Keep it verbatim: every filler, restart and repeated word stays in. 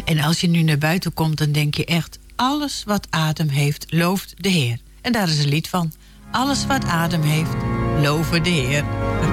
En als je nu naar buiten komt, dan denk je echt... alles wat adem heeft, looft de Heer. En daar is een lied van. Alles wat adem heeft, loven de Heer.